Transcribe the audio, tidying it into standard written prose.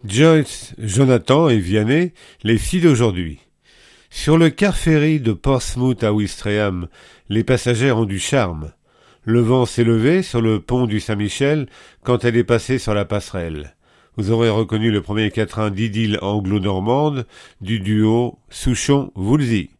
Joyce, Jonathan et Vianney, les filles d'aujourd'hui. Sur le car ferry de Portsmouth à Ouistreham, les passagères ont du charme. Le vent s'est levé sur le pont du Saint-Michel quand elle est passée sur la passerelle. Vous aurez reconnu le premier quatrain d'idylle anglo-normande du duo Souchon-Woolsey.